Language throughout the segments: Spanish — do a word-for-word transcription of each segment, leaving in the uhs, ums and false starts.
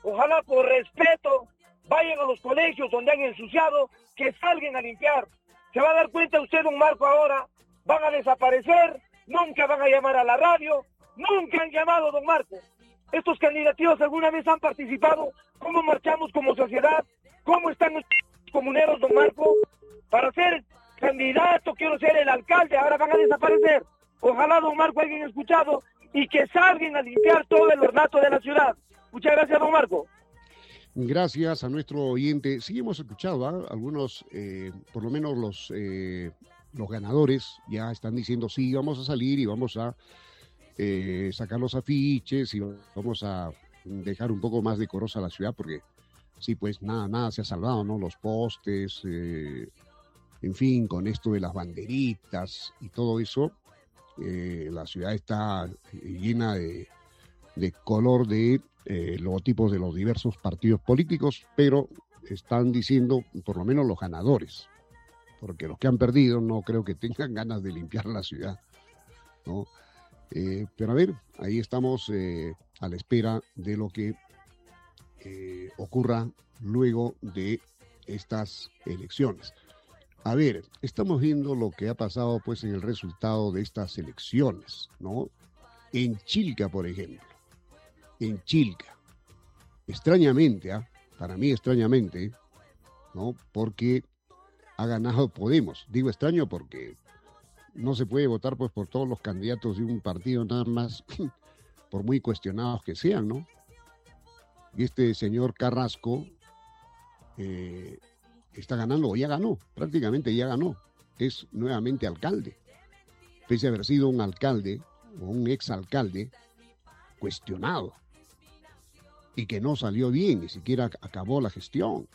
Ojalá por respeto vayan a los colegios donde han ensuciado, que salgan a limpiar. Se va a dar cuenta usted, don Marco, ahora van a desaparecer, nunca van a llamar a la radio, nunca han llamado, don Marco. Estos candidatos alguna vez han participado, cómo marchamos como sociedad, cómo están los comuneros, don Marco, para ser candidato, quiero ser el alcalde, ahora van a desaparecer. Ojalá, don Marco, alguien escuchado y que salgan a limpiar todo el ornato de la ciudad. Muchas gracias, don Marco. Gracias a nuestro oyente. Sí hemos escuchado, ¿eh? Algunos, eh, por lo menos los, eh, los ganadores ya están diciendo sí, vamos a salir y vamos a eh, sacar los afiches y vamos a dejar un poco más decorosa la ciudad, porque sí, pues nada, nada se ha salvado, ¿no? Los postes, eh, en fin, con esto de las banderitas y todo eso, eh, la ciudad está llena de, de color de eh, logotipos de los diversos partidos políticos, pero están diciendo, por lo menos los ganadores, porque los que han perdido no creo que tengan ganas de limpiar la ciudad, ¿no? Eh, pero a ver, ahí estamos eh, a la espera de lo que eh, ocurra luego de estas elecciones. A ver, estamos viendo lo que ha pasado pues en el resultado de estas elecciones, ¿no? En Chilca, por ejemplo, en Chilca, extrañamente, ¿ah? Para mí extrañamente, ¿no? Porque ha ganado Podemos. Digo extraño porque no se puede votar pues por todos los candidatos de un partido nada más, por muy cuestionados que sean, ¿no? Y este señor Carrasco eh, está ganando, o ya ganó, prácticamente ya ganó. Es nuevamente alcalde. Pese a haber sido un alcalde o un exalcalde cuestionado y que no salió bien, ni siquiera acabó la gestión.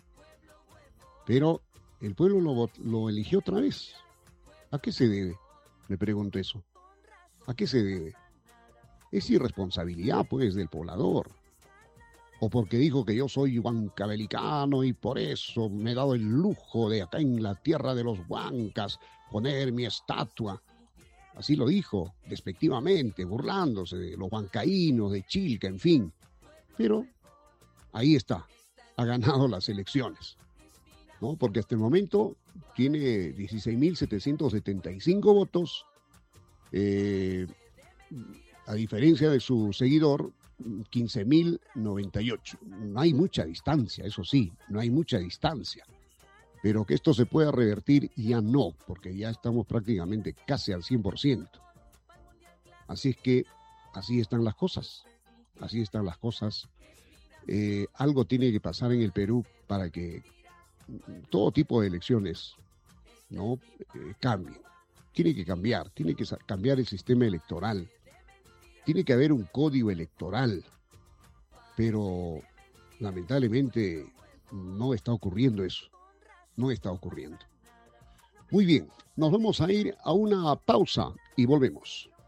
Pero el pueblo lo, lo eligió otra vez. ¿A qué se debe? Me pregunto eso. ¿A qué se debe? Es irresponsabilidad, pues, del poblador. O porque dijo que yo soy huancabelicano y por eso me he dado el lujo de acá en la tierra de los huancas poner mi estatua. Así lo dijo, despectivamente, burlándose de los huancaínos, de Chilca, en fin. Pero ahí está, ha ganado las elecciones, ¿no? Porque hasta el momento tiene dieciséis mil setecientos setenta y cinco votos, eh, a diferencia de su seguidor, quince mil noventa y ocho. No hay mucha distancia, eso sí, no hay mucha distancia. Pero que esto se pueda revertir, ya no, porque ya estamos prácticamente casi al cien por ciento. Así es que así están las cosas, así están las cosas. Eh, algo tiene que pasar en el Perú para que todo tipo de elecciones, ¿no? eh, cambien. Tiene que cambiar, tiene que cambiar el sistema electoral. Tiene que haber un código electoral, pero lamentablemente no está ocurriendo eso, no está ocurriendo. Muy bien, nos vamos a ir a una pausa y volvemos.